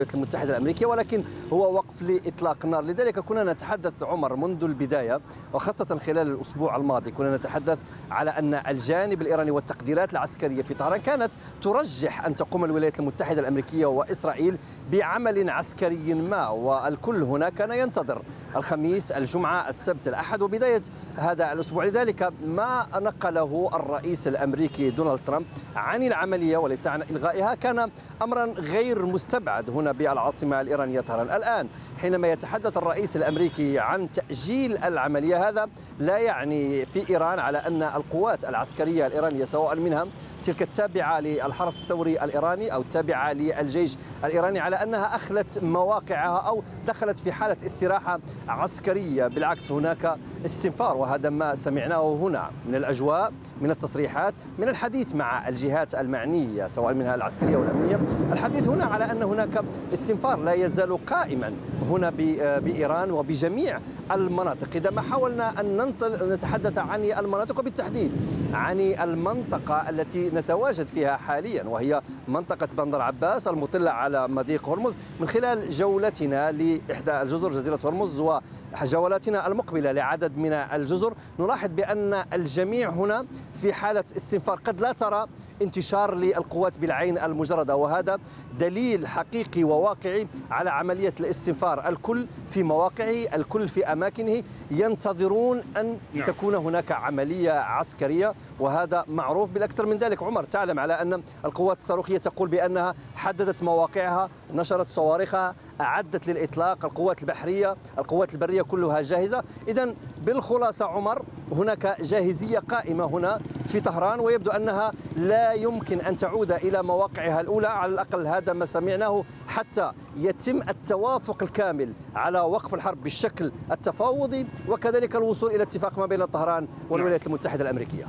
الولايات المتحدة الأمريكية، ولكن هو وقف لإطلاق النار. لذلك كنا نتحدث عمر منذ البداية، وخاصة خلال الأسبوع الماضي كنا نتحدث على أن الجانب الإيراني والتقديرات العسكرية في طهران كانت ترجح أن تقوم الولايات المتحدة الأمريكية وإسرائيل بعمل عسكري ما، والكل هنا كان ينتظر الخميس، الجمعة، السبت، الأحد وبداية هذا الأسبوع. لذلك ما نقله الرئيس الأمريكي دونالد ترامب عن العملية وليس عن إلغائها كان أمرا غير مستبعد هنا بالعاصمة الإيرانية طهران. الآن حينما يتحدث الرئيس الأمريكي عن تأجيل العملية، هذا لا يعني في إيران على أن القوات العسكرية الإيرانية سواء منها تلك التابعة للحرس الثوري الإيراني أو التابعة للجيش الإيراني على أنها أخلت مواقعها أو دخلت في حالة استراحة عسكرية. بالعكس هناك استنفار، وهذا ما سمعناه هنا من الأجواء، من التصريحات، من الحديث مع الجهات المعنية سواء منها العسكرية والأمنية. الحديث هنا على أن هناك استنفار لا يزال قائما هنا بإيران وبجميع المناطق. إذا ما حاولنا أن نتحدث عن المناطق وبالتحديد عن المنطقة التي نتواجد فيها حاليا، وهي منطقة بندر عباس المطلة على مضيق هرمز، من خلال جولتنا لإحدى الجزر جزيرة هرمز وجولاتنا المقبلة لعدد من الجزر، نلاحظ بأن الجميع هنا في حالة استنفار. قد لا ترى انتشار للقوات بالعين المجردة، وهذا دليل حقيقي وواقعي على عملية الاستنفار. الكل في مواقعه، الكل في أماكنه، ينتظرون أن تكون هناك عملية عسكرية، وهذا معروف. بالأكثر من ذلك عمر، تعلم على أن القوات الصاروخية تقول بأنها حددت مواقعها، نشرت صواريخها، أعدت للإطلاق. القوات البحرية، القوات البرية كلها جاهزة. إذن بالخلاصة عمر، هناك جاهزية قائمة هنا في طهران، ويبدو أنها لا يمكن أن تعود إلى مواقعها الأولى، على الأقل هذا ما سمعناه، حتى يتم التوافق الكامل على وقف الحرب بالشكل التفاوضي، وكذلك الوصول إلى اتفاق ما بين طهران والولايات المتحدة الأمريكية.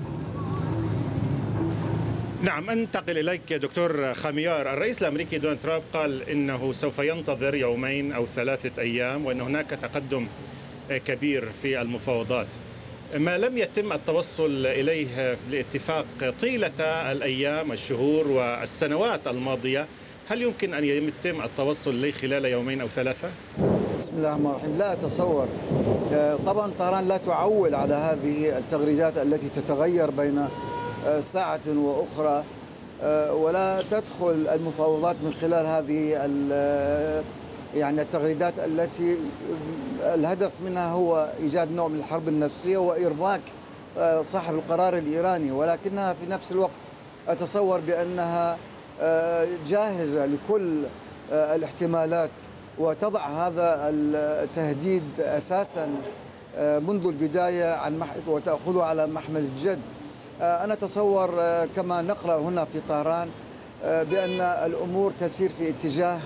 نعم، أنتقل إليك دكتور خميار. الرئيس الأمريكي دونالد ترامب قال إنه سوف ينتظر يومين أو 3 أيام، وأن هناك تقدم كبير في المفاوضات. ما لم يتم التوصل إليه لاتفاق طيلة الأيام، الشهور والسنوات الماضية، هل يمكن أن يتم التوصل إليه خلال يومين أو 3؟ بسم الله الرحمن الرحيم. لا أتصور. طبعا طهران لا تعول على هذه التغريدات التي تتغير بين ساعة وأخرى، ولا تدخل المفاوضات من خلال هذه يعني التغريدات التي الهدف منها هو إيجاد نوع من الحرب النفسية وإرباك صاحب القرار الإيراني، ولكنها في نفس الوقت أتصور بأنها جاهزة لكل الاحتمالات، وتضع هذا التهديد أساسا منذ البداية وتأخذه على محمل الجد. أنا أتصور كما نقرأ هنا في طهران بأن الأمور تسير في اتجاه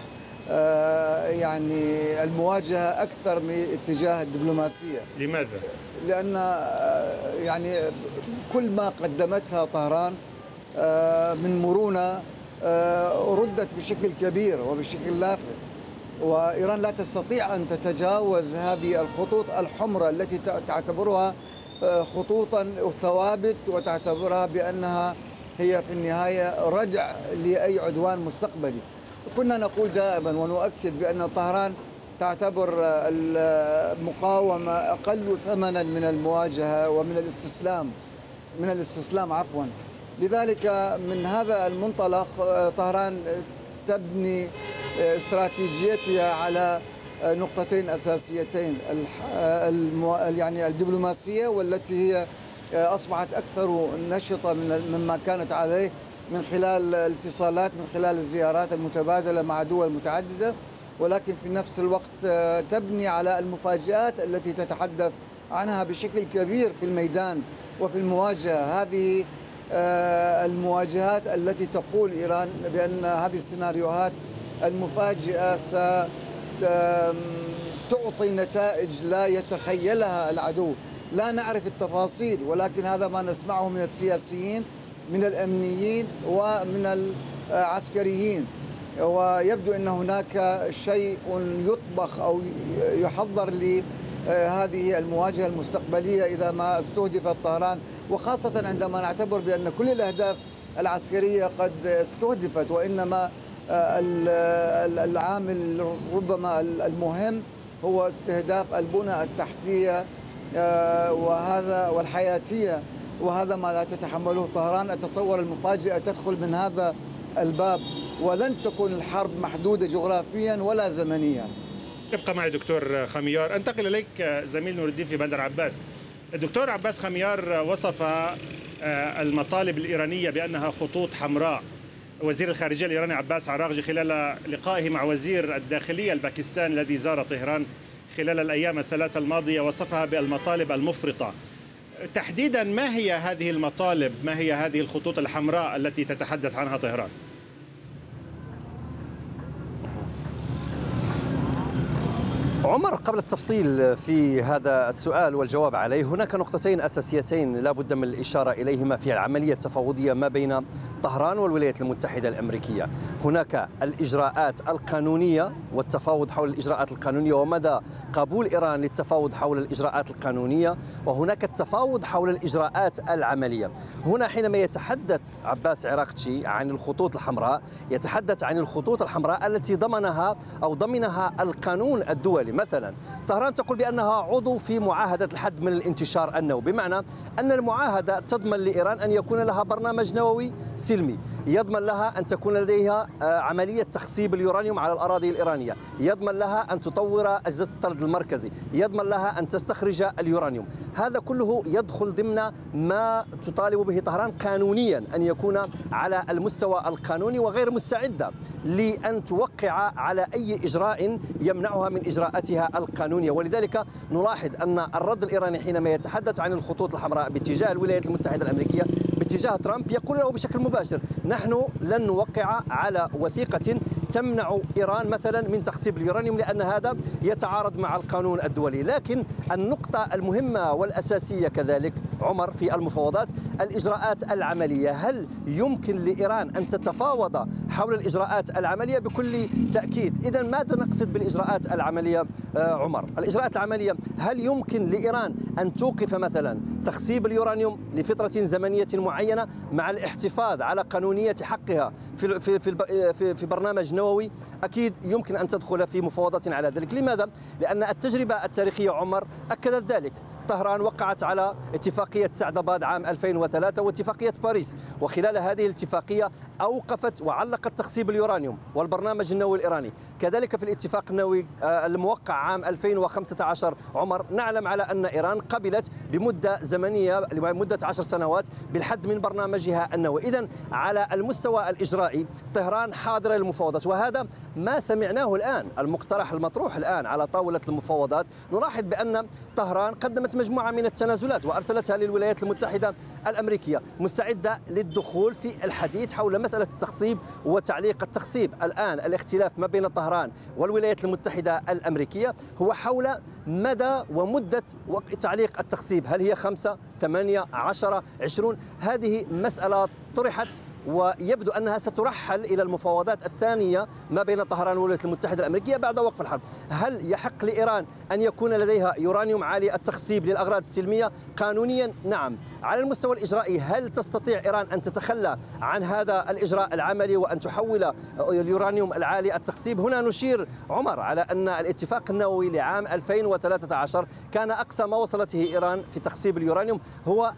يعني المواجهة أكثر من اتجاه الدبلوماسية. لماذا؟ لأن يعني كل ما قدمتها طهران من مرونة ردت بشكل كبير وبشكل لافت، وإيران لا تستطيع أن تتجاوز هذه الخطوط الحمراء التي تعتبرها خطوطا ثوابت، وتعتبرها بأنها هي في النهاية ردع لأي عدوان مستقبلي. كنا نقول دائما ونؤكد بأن طهران تعتبر المقاومة أقل ثمنا من المواجهة ومن الاستسلام عفوا. لذلك من هذا المنطلق طهران تبني استراتيجيتها على نقطتين أساسيتين، يعني الدبلوماسية، والتي هي أصبحت أكثر نشطة مما كانت عليه من خلال الاتصالات، من خلال الزيارات المتبادلة مع دول متعددة، ولكن في نفس الوقت تبني على المفاجآت التي تتحدث عنها بشكل كبير في الميدان وفي المواجهة. هذه المواجهات التي تقول إيران بأن هذه السيناريوهات المفاجئة ستعطي نتائج لا يتخيلها العدو. لا نعرف التفاصيل، ولكن هذا ما نسمعه من السياسيين، من الأمنيين ومن العسكريين، ويبدو أن هناك شيء يطبخ أو يحضر لهذه المواجهة المستقبلية إذا ما استهدفت طهران، وخاصة عندما نعتبر بأن كل الأهداف العسكرية قد استهدفت، وإنما العامل ربما المهم هو استهداف البنى التحتية وهذا والحياتية، وهذا ما لا تتحمله طهران. أتصور المفاجأة تدخل من هذا الباب، ولن تكون الحرب محدودة جغرافيا ولا زمنيا. ابقى معي دكتور خميار. انتقل إليك زميل نور الدين في بندر عباس. الدكتور عباس خميار وصف المطالب الإيرانية بأنها خطوط حمراء. وزير الخارجية الإيراني عباس عراغجي خلال لقائه مع وزير الداخلية الباكستاني الذي زار طهران خلال الأيام الثلاثة الماضية وصفها بالمطالب المفرطة. تحديدا ما هي هذه المطالب؟ ما هي هذه الخطوط الحمراء التي تتحدث عنها طهران؟ عمر، قبل التفصيل في هذا السؤال والجواب عليه، هناك نقطتين أساسيتين لا بد من الإشارة إليهما في العملية التفاوضية ما بين طهران والولايات المتحدة الأمريكية. هناك الإجراءات القانونية والتفاوض حول الإجراءات القانونية ومدى قبول إيران للتفاوض حول الإجراءات القانونية، وهناك التفاوض حول الإجراءات العملية. هنا حينما يتحدث عباس عراغجي عن الخطوط الحمراء، يتحدث عن الخطوط الحمراء التي ضمنها القانون الدولي. مثلا طهران تقول بأنها عضو في معاهدة الحد من الانتشار النووي، بمعنى أن المعاهدة تضمن لإيران أن يكون لها برنامج نووي سلمي، يضمن لها أن تكون لديها عملية تخصيب اليورانيوم على الأراضي الإيرانية، يضمن لها أن تطور أجهزة الطرد المركزي، يضمن لها أن تستخرج اليورانيوم. هذا كله يدخل ضمن ما تطالب به طهران قانونيا أن يكون على المستوى القانوني، وغير مستعدة لأن توقع على أي إجراء يمنعها من إجراءاتها القانونية. ولذلك نلاحظ أن الرد الإيراني حينما يتحدث عن الخطوط الحمراء باتجاه الولايات المتحدة الأمريكية باتجاه ترامب يقول له بشكل مباشر: نحن لن نوقع على وثيقة تمنع إيران مثلا من تخصيب اليورانيوم، لأن هذا يتعارض مع القانون الدولي. لكن النقطة المهمة والأساسية كذلك عمر في المفاوضات الإجراءات العملية. هل يمكن لإيران أن تتفاوض حول الإجراءات العملية؟ بكل تأكيد. إذا ماذا نقصد بالإجراءات العملية عمر؟ الإجراءات العملية، هل يمكن لإيران أن توقف مثلا تخصيب اليورانيوم لفترة زمنية معينة مع الاحتفاظ على قانونية حقها في برنامج نووي؟ أكيد يمكن أن تدخل في مفاوضات على ذلك. لماذا؟ لأن التجربة التاريخية عمر أكدت ذلك. طهران وقعت على اتفاقية سعدباد عام 2003 واتفاقية باريس، وخلال هذه الاتفاقية أوقفت وعلقت تخصيب اليورانيوم والبرنامج النووي الإيراني. كذلك في الاتفاق النووي الموقع عام 2015 عمر نعلم على أن إيران قبلت بمدة زمنية لمدة 10 سنوات بالحد من برنامجها النووي. إذن على المستوى الإجرائي طهران حاضرة للمفاوضات، وهذا ما سمعناه الآن. المقترح المطروح الآن على طاولة المفاوضات، نلاحظ بأن طهران قدمت مجموعة من التنازلات وأرسلتها للولايات المتحدة الأمريكية، مستعدة للدخول في الحديث حول مسألة التخصيب وتعليق التخصيب. الآن الاختلاف ما بين طهران والولايات المتحدة الأمريكية هو حول مدى ومدة تعليق التخصيب، هل هي 5 8 10 20؟ هذه مسألة طرحت ويبدو أنها سترحل إلى المفاوضات الثانية ما بين طهران والولايات المتحدة الأمريكية بعد وقف الحرب. هل يحق لإيران أن يكون لديها يورانيوم عالي التخصيب للأغراض السلمية؟ قانونيا نعم. على المستوى الإجرائي، هل تستطيع إيران أن تتخلى عن هذا الإجراء العملي وأن تحول اليورانيوم العالي التخصيب؟ هنا نشير عمر على أن الاتفاق النووي لعام 2013 كان أقصى ما وصلته إيران في تخصيب اليورانيوم هو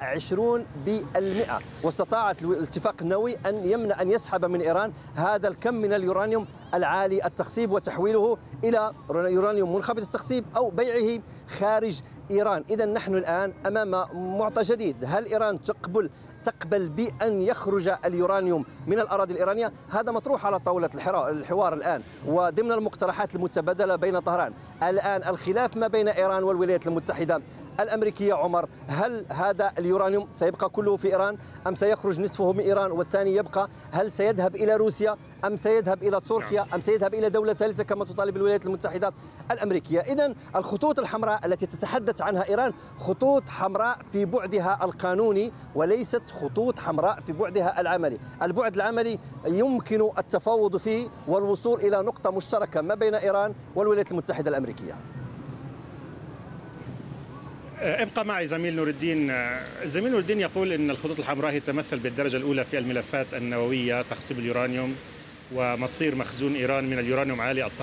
20%، واستطاعت الاتفاق النووي أن يسحب من إيران هذا الكم من اليورانيوم العالي التخصيب وتحويله إلى يورانيوم منخفض التخصيب أو بيعه خارج إيران. إذا نحن الآن أمام معطى جديد. هل إيران تقبل بأن يخرج اليورانيوم من الأراضي الإيرانية؟ هذا مطروح على طاولة الحوار الآن وضمن المقترحات المتبادلة بين طهران. الآن الخلاف ما بين إيران والولايات المتحدة الأمريكية عمر، هل هذا اليورانيوم سيبقى كله في إيران أم سيخرج نصفه من إيران والثاني يبقى؟ هل سيذهب إلى روسيا أم سيذهب إلى تركيا أم سيذهب إلى دولة ثالثة كما تطالب الولايات المتحدة الأمريكية؟ إذن الخطوط الحمراء التي تتحدث عنها إيران خطوط حمراء في بعدها القانوني وليست خطوط حمراء في بعدها العملي. البعد العملي يمكن التفاوض فيه والوصول إلى نقطة مشتركة ما بين إيران والولايات المتحدة الأمريكية. ابقى معي زميل نور الدين. زميل نور الدين يقول ان الخطوط الحمراء هي تتمثل بالدرجه الاولى في الملفات النوويه، تخصيب اليورانيوم، ومصير مخزون إيران من اليورانيوم عالي الطاقة